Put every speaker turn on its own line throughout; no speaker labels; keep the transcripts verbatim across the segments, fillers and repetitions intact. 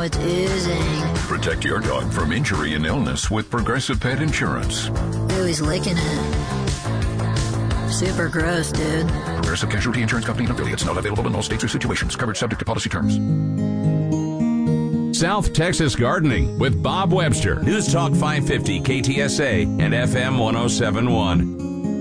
it's oozing.
Protect your dog from injury and illness with Progressive Pet Insurance.
Ooh, he's licking it. Super gross, dude.
Progressive Casualty Insurance Company and affiliates. Not available in all states or situations. Coverage subject to policy terms.
South Texas Gardening with Bob Webster. News Talk five fifty K T S A and F M one oh seven point one.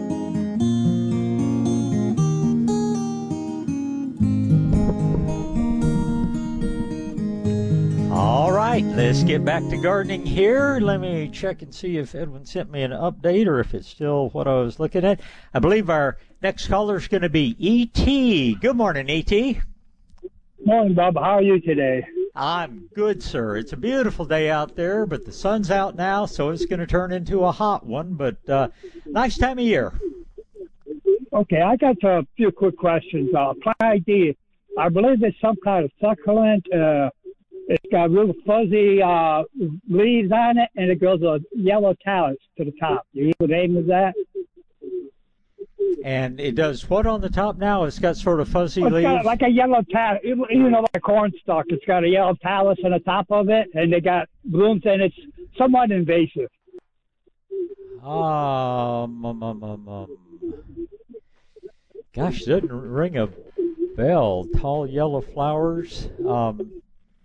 All right, let's get back to gardening here. Let me check and see if Edwin sent me an update or if it's still what I was looking at. I believe our next caller is going to be E T. Good morning, E T.
Morning, Bob. How are you today?
I'm good, sir. It's a beautiful day out there, but the sun's out now, so it's going to turn into a hot one, but uh, nice time of year.
Okay, I got a few quick questions. Uh, plant I D, I believe it's some kind of succulent. Uh, it's got real fuzzy uh, leaves on it, and it grows a yellow talus to the top. Do you know what the name of that?
And it does what on the top now? It's got sort of fuzzy
Well, it's
leaves?
got like a yellow talus, you know, like a corn stalk. It's got a yellow talus on the top of it, and they got blooms, and it's somewhat invasive.
Um, um, um, um, um. Gosh, it doesn't ring a bell. Tall yellow flowers. Um,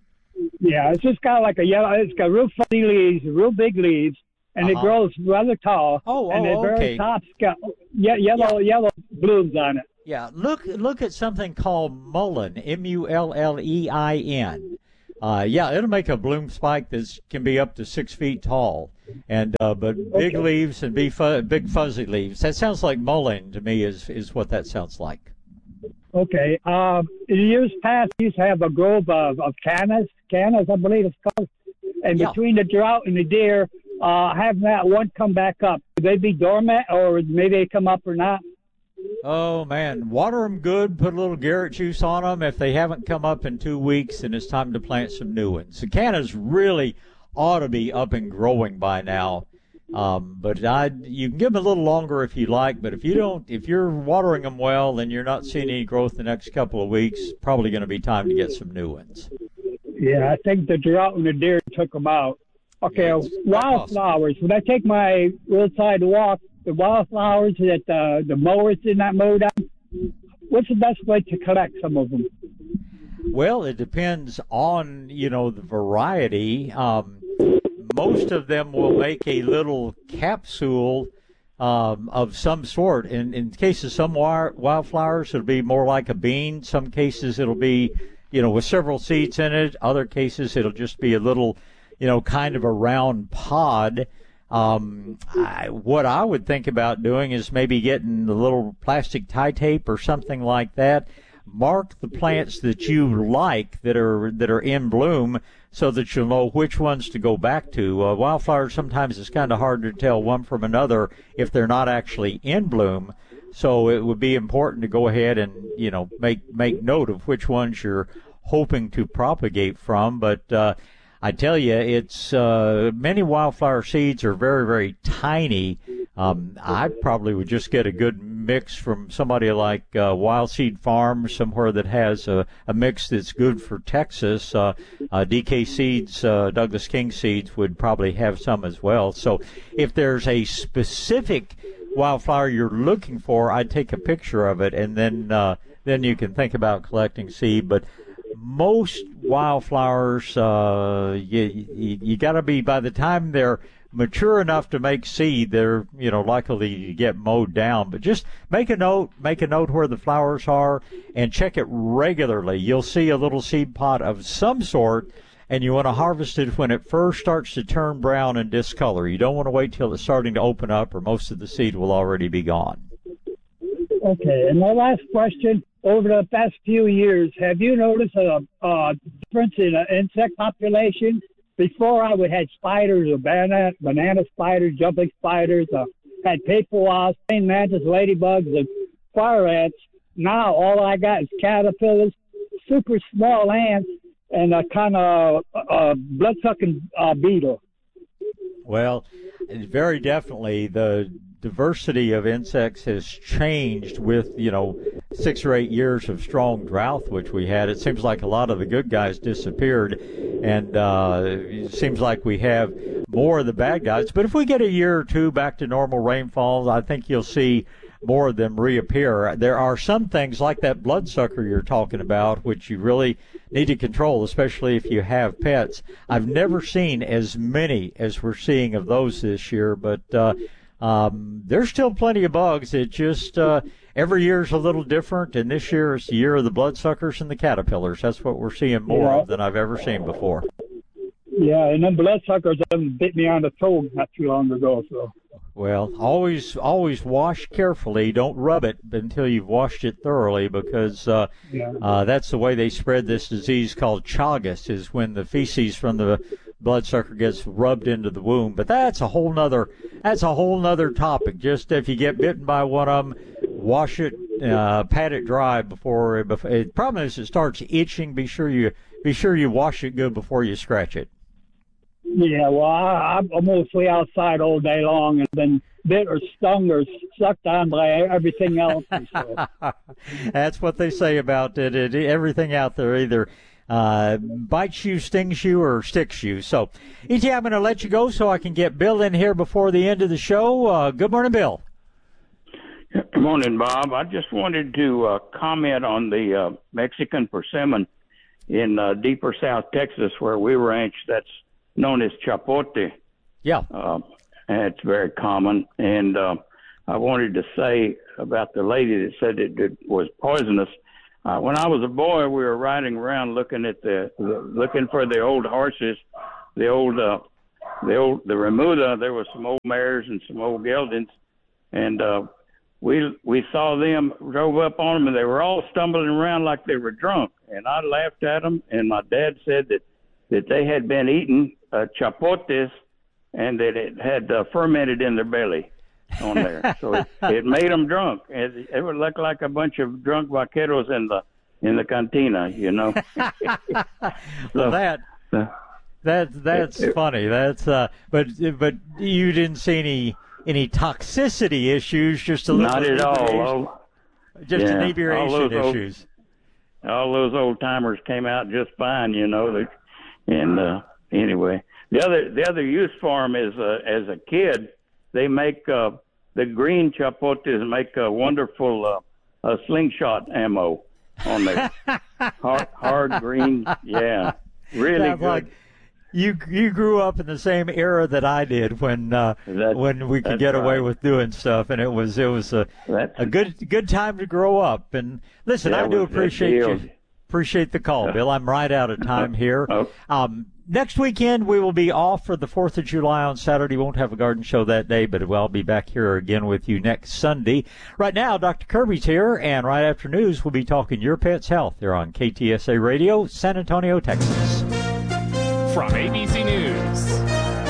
yeah, it's just got like a yellow, it's got real fuzzy leaves, real big leaves. And
uh-huh.
it grows rather tall.
Oh,
and
oh,
the very
okay.
top's got ye- yellow, yeah. yellow blooms on it.
Yeah, look, look at something called mullein, M U L L E I N. Uh, yeah, it'll make a bloom spike that can be up to six feet tall, and uh, but big
Okay.
leaves and big, fu- big fuzzy leaves. That sounds like mullein to me. Is is what that sounds like.
Okay. Um, in years past, we used to have a grove of, of cannas, cannas, I believe it's called. And
Yeah.
between the drought and the deer, uh, having that one come back up, would they be dormant, or maybe they come up or not?
Oh man, water them good. Put a little Garrett juice on them. If they haven't come up in two weeks, then it's time to plant some new ones. The cannas really ought to be up and growing by now. Um, but I, you can give them a little longer if you like. But if you don't, if you're watering them well, then you're not seeing any growth the next couple of weeks. Probably going to be time to get some new ones.
Yeah, I think the drought and the deer took them out. Okay,
Yeah, it's
wildflowers. When I take my roadside walk, the wildflowers that uh, the mowers did not mow down, what's the best way to collect some of them?
Well, it depends on, you know, the variety. Um, most of them will make a little capsule um, of some sort. In, in case of some wi- wildflowers, it'll be more like a bean. Some cases, it'll be, you know, with several seeds in it. Other cases, it'll just be a little, you know, kind of a round pod. Um, I, what I would think about doing is maybe getting a little plastic tie tape or something like that. Mark the plants that you like that are that are in bloom, so that you'll know which ones to go back to. Uh, wildflowers, sometimes it's kind of hard to tell one from another if they're not actually in bloom. So it would be important to go ahead and, you know, make make note of which ones you're hoping to propagate from. But uh, I tell you, it's uh, many wildflower seeds are very, very tiny. Um, I probably would just get a good mix from somebody like uh, Wild Seed Farm, somewhere that has a, a mix that's good for Texas. Uh, uh, D K Seeds, uh, Douglas King Seeds would probably have some as well. So if there's a specific wildflower you're looking for, I'd take a picture of it, and then uh, then you can think about collecting seed. But most wildflowers, uh, you, you, you got to be, by the time they're mature enough to make seed, they're, you know, likely to get mowed down. But just make a note, make a note where the flowers are, and check it regularly. You'll see a little seed pod of some sort, and you want to harvest it when it first starts to turn brown and discolor. You don't want to wait till it's starting to open up, or most of the seed will already be gone.
Okay, and my last question, over the past few years, have you noticed a, a difference in the insect population? Before, I would had spiders, or banana, banana spiders, jumping spiders, uh, had paper wasps, praying mantis, ladybugs, and fire ants. Now all I got is caterpillars, super small ants, and a kind of uh, blood-sucking uh, beetle.
Well, very definitely the diversity of insects has changed with, you know, six or eight years of strong drought which we had, it seems like a lot of the good guys disappeared, and uh, it seems like we have more of the bad guys. But if we get a year or two back to normal rainfalls, I think you'll see more of them reappear. There are some things like that bloodsucker you're talking about, which you really need to control, especially if you have pets. I've never seen as many as we're seeing of those this year, but uh, um, there's still plenty of bugs. It just uh, every year is a little different, and this year is the year of the bloodsuckers and the caterpillars. That's what we're seeing more
yeah.
of than I've ever seen before.
Yeah, and them bloodsuckers them bit me on the toe not too long ago. So.
Well, always always wash carefully. Don't rub it until you've washed it thoroughly, because uh,
yeah.
uh, that's the way they spread this disease called Chagas, is when the feces from the bloodsucker gets rubbed into the wound. But that's a whole nother that's a whole nother topic. Just if you get bitten by one of them, wash it, uh, pat it dry before. before the problem is it starts itching. Be sure you be sure you wash it good before you scratch it.
Yeah, well, I, I'm mostly outside all day long, and then bit or stung or sucked on by everything else. So.
That's what they say about it. it everything out there either uh, bites you, stings you, or sticks you. So, E T, I'm going to let you go so I can get Bill in here before the end of the show. Uh, good morning, Bill.
Good morning, Bob. I just wanted to uh, comment on the uh, Mexican persimmon in uh, deeper South Texas, where we ranch. That's known as chapote.
Yeah.
Uh, and it's very common. And uh, I wanted to say about the lady that said it, it was poisonous. Uh, when I was a boy, we were riding around looking at the, the looking for the old horses, the old, uh, the old, the remuda. There were some old mares and some old geldings, and uh, we we saw them, drove up on them, and they were all stumbling around like they were drunk. And I laughed at them, and my dad said that that they had been eating uh, chapotes, and that it had uh, fermented in their belly on there. So it, it made them drunk. It, it would look like a bunch of drunk vaqueros in the in the cantina, you know.
Well,
so,
that
uh,
that that's
it,
funny. That's uh, but but you didn't see any any toxicity issues, just a little
not at all. all
just
yeah,
inebriation
all
issues.
Old, all those old timers came out just fine, you know. They, and uh, anyway, the other the other use for them is uh, as a kid, they make uh, the green chapotes make a wonderful uh, uh, slingshot ammo on there. hard, hard green, yeah, really
Sounds
good.
Like you you grew up in the same era that I did when uh,
That's,
when we could get
right.
away with doing stuff, and it was it was a
That's,
a good good time to grow up. And listen, I do appreciate you. Appreciate the call, Bill. I'm right out of time here.
Oh.
Um, next weekend, we will be off for the fourth of July on Saturday. Won't have a garden show that day, but we'll be back here again with you next Sunday. Right now, Doctor Kirby's here, and right after news, we'll be talking Your Pet's Health here on K T S A Radio, San Antonio, Texas.
From A B C News,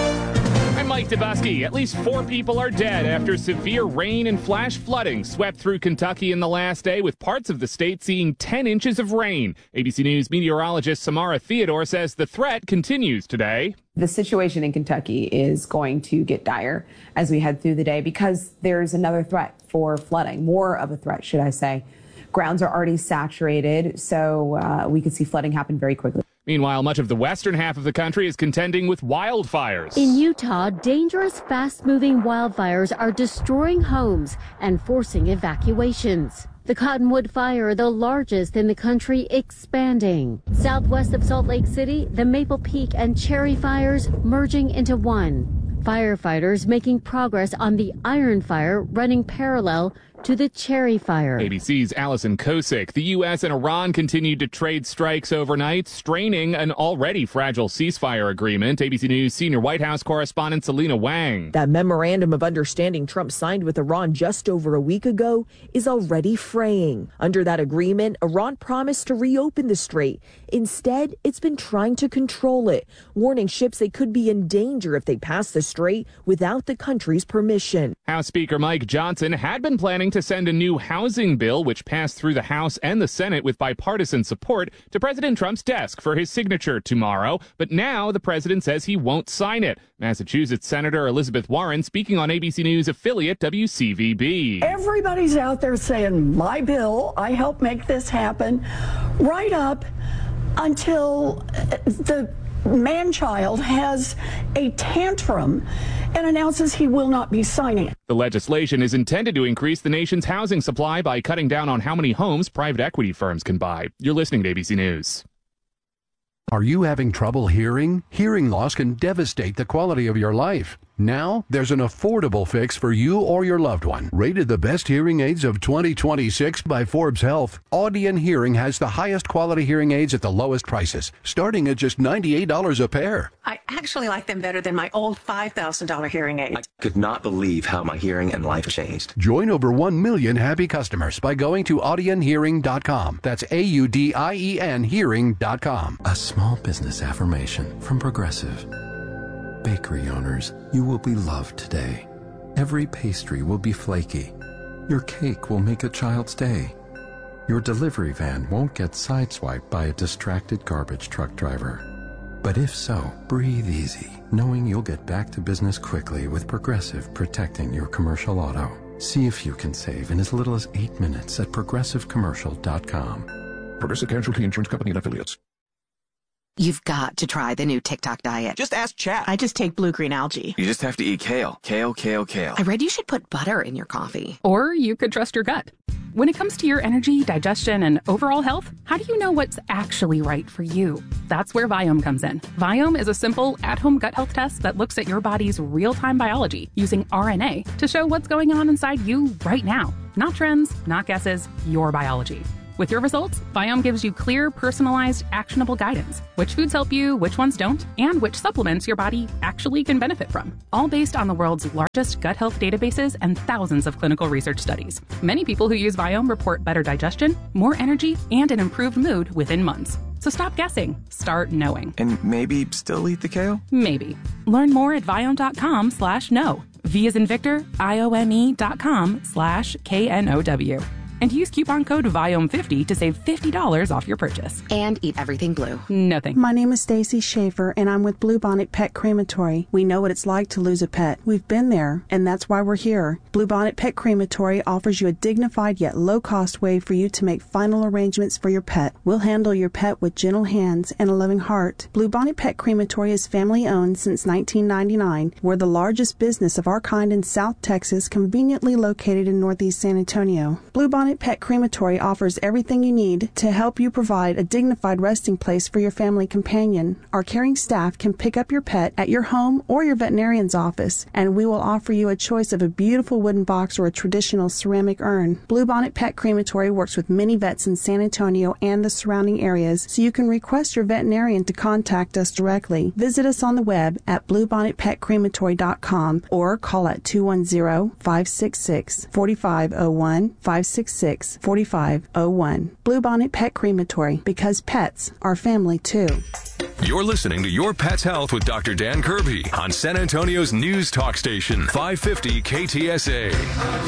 I'm Mike Dubusky. At least four people are dead after severe rain and flash flooding swept through Kentucky in the last day, with parts of the state seeing ten inches of rain. A B C News meteorologist Samara Theodore says the threat continues today.
The situation in Kentucky is going to get dire as we head through the day because there's another threat for flooding, more of a threat, should I say. Grounds are already saturated, so uh, we could see flooding happen very quickly.
Meanwhile, much of the western half of the country is contending with wildfires.
In Utah, dangerous, fast-moving wildfires are destroying homes and forcing evacuations. The Cottonwood Fire, the largest in the country, expanding. Southwest of Salt Lake City, the Maple Peak and Cherry fires merging into one. Firefighters making progress on the Iron Fire, running parallel to the Cherry Fire.
A B C's Allison Kosick. The U S and Iran continued to trade strikes overnight, straining an already fragile ceasefire agreement. A B C News senior White House correspondent Selena Wang.
That memorandum of understanding Trump signed with Iran just over a week ago is already fraying. Under that agreement, Iran promised to reopen the strait. Instead, it's been trying to control it, warning ships they could be in danger if they pass the strait without the country's permission.
House Speaker Mike Johnson had been planning preparing to send a new housing bill, which passed through the House and the Senate with bipartisan support, to President Trump's desk for his signature tomorrow. But now the president says he won't sign it. Massachusetts Senator Elizabeth Warren speaking on A B C News affiliate W C V B.
Everybody's out there saying, my bill, I helped make this happen, right up until the man-child has a tantrum and announces he will not be signing it.
The legislation is intended to increase the nation's housing supply by cutting down on how many homes private equity firms can buy. You're listening to A B C News.
Are you having trouble hearing? Hearing loss can devastate the quality of your life. Now, there's an affordable fix for you or your loved one. Rated the best hearing aids of twenty twenty-six by Forbes Health, Audion Hearing has the highest quality hearing aids at the lowest prices, starting at just ninety-eight dollars a pair.
I actually like them better than my old five thousand dollars hearing aid.
I could not believe how my hearing and life changed.
Join over one million happy customers by going to audion hearing dot com. That's A U D I E N hearing dot com.
A small business affirmation from Progressive. Bakery owners, you will be loved today. Every pastry will be flaky. Your cake will make a child's day. Your delivery van won't get sideswiped by a distracted garbage truck driver. But if so, breathe easy, knowing you'll get back to business quickly with Progressive protecting your commercial auto. See if you can save in as little as eight minutes at progressive commercial dot com.
Progressive Casualty Insurance Company and Affiliates.
You've got to try the new TikTok diet.
Just ask Chat.
I just take blue-green algae.
You just have to eat kale. Kale, kale, kale.
I read you should put butter in your coffee.
Or you could trust your gut. When it comes to your energy, digestion, and overall health, how do you know what's actually right for you? That's where Viome comes in. Viome is a simple, at-home gut health test that looks at your body's real-time biology using R N A to show what's going on inside you right now. Not trends, not guesses, your biology. With your results, Viome gives you clear, personalized, actionable guidance. Which foods help you, which ones don't, and which supplements your body actually can benefit from. All based on the world's largest gut health databases and thousands of clinical research studies. Many people who use Viome report better digestion, more energy, and an improved mood within months. So stop guessing. Start knowing.
And maybe still eat the kale?
Maybe. Learn more at Viome.com slash know. V as in Victor, I O M E dot com slash K N O W. And use coupon code Viome fifty to save fifty dollars off your purchase.
And eat everything blue.
Nothing.
My name is Stacy Schaefer, and I'm with Bluebonnet Pet Crematory. We know what it's like to lose a pet. We've been there, and that's why we're here. Bluebonnet Pet Crematory offers you a dignified yet low-cost way for you to make final arrangements for your pet. We'll handle your pet with gentle hands and a loving heart. Bluebonnet Pet Crematory is family-owned since nineteen ninety-nine. We're the largest business of our kind in South Texas, conveniently located in Northeast San Antonio. Bluebonnet Pet Crematory offers everything you need to help you provide a dignified resting place for your family companion. Our caring staff can pick up your pet at your home or your veterinarian's office, and we will offer you a choice of a beautiful wooden box or a traditional ceramic urn. Bluebonnet Pet Crematory works with many vets in San Antonio and the surrounding areas, so you can request your veterinarian to contact us directly. Visit us on the web at bluebonnet pet crematory dot com or call at two one zero, five six six, four five zero one, five six six, four five zero one. Bluebonnet Pet Crematory, because pets are family too.
You're listening to Your Pet's Health with Doctor Dan Kirby on San Antonio's news talk station, five fifty K T S A.